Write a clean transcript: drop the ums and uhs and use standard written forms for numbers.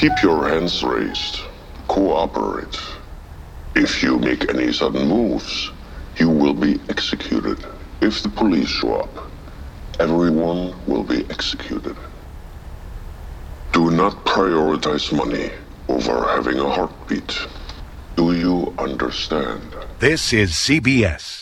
Keep your hands raised. Cooperate. If you make any sudden moves, you will be executed. If the police show up, everyone will be executed. Do not prioritize money over having a heartbeat. Do you understand? This is CBS.